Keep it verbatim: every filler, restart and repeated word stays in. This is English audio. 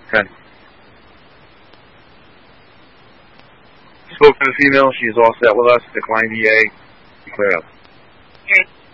Okay. Spoke to the female. She's all set with us. Decline E A. Clear up. Okay.